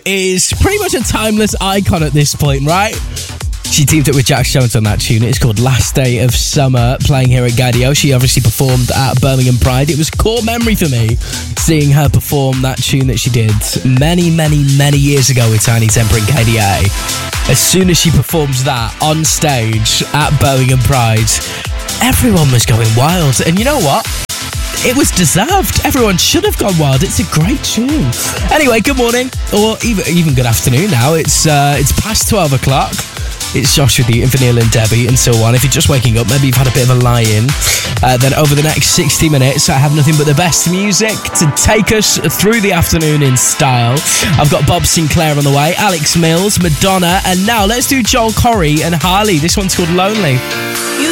is pretty much a timeless icon at this point, right? She teamed up with Jax Jones on that tune. It's called Last Day of Summer, playing here at Gaydio. She obviously performed at Birmingham Pride. It was core memory for me, seeing her perform that tune that she did many, many, many years ago with Tiny Temper and KDA. As soon as she performs that on stage at Birmingham Pride, everyone was going wild. And you know what? It was deserved. Everyone should have gone wild. It's a great tune. Anyway, good morning, or even good afternoon now. It's past 12 o'clock. It's Josh with you, and Vanille and Debbie and so on. If you're just waking up, maybe you've had a bit of a lie-in, then over the next 60 minutes, I have nothing but the best music to take us through the afternoon in style. I've got Bob Sinclair on the way, Alex Mills, Madonna, and now let's do Joel Corry and Harley. This one's called Lonely. You